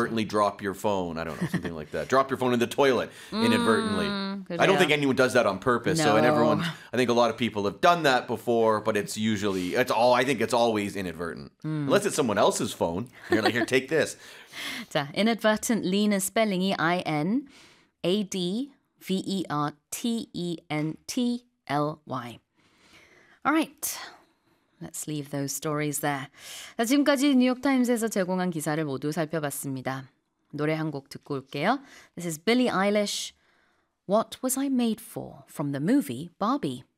inadvertently drop your phone. I don't know, something like that. Drop your phone in the toilet inadvertently. I don't think anyone does that on purpose. So, and everyone, I think a lot of people have done that before, but it's usually, I think it's always inadvertent. Unless it's someone else's phone. You're like, here, take this. 자, inadvertently는 스펠링이 INADVERTENTLY. All right. Let's leave those stories there. 자, 지금까지 뉴욕타임스에서 제공한 기사를 모두 살펴봤습니다. 노래 한 곡 듣고 올게요. This is Billie Eilish, What Was I Made For? From the movie Barbie.